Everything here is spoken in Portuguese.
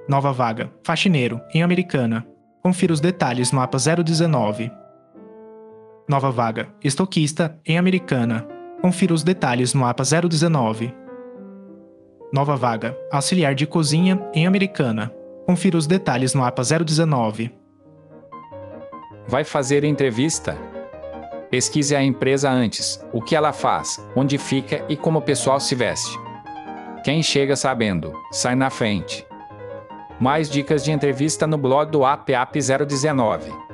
Nova vaga, faxineiro, em Americana. Confira os detalhes no APA 019. Nova vaga, estoquista, em Americana. Confira os detalhes no APA 019. Nova vaga, auxiliar de cozinha, em Americana. Confira os detalhes no APA 019. Vai fazer entrevista? Pesquise a empresa antes, o que ela faz, onde fica e como o pessoal se veste. Quem chega sabendo, sai na frente. Mais dicas de entrevista no blog do APAP 019.